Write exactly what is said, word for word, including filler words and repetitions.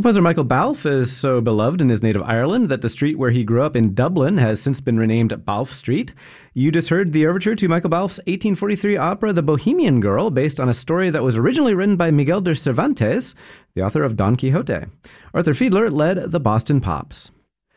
Composer Michael Balfe is so beloved in his native Ireland that the street where he grew up in Dublin has since been renamed Balfe Street. You just heard the overture to Michael Balfe's eighteen forty-three opera The Bohemian Girl, based on a story that was originally written by Miguel de Cervantes, the author of Don Quixote. Arthur Fiedler led the Boston Pops.